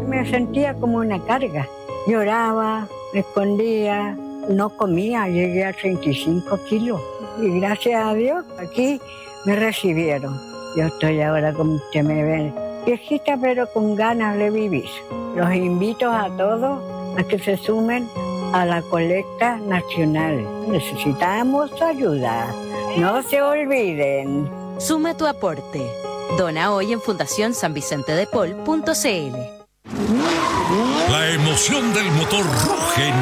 me sentía como una carga. Lloraba, me escondía, no comía, llegué a 35 kilos. Y gracias a Dios, aquí me recibieron. Yo estoy ahora, como usted me ve, viejita pero con ganas de vivir. Los invito a todos a que se sumen a la colecta nacional. Necesitamos su ayuda. No se olviden. Suma tu aporte. Dona hoy en fundacionsanvicentedepol.cl. La emoción del motor ruge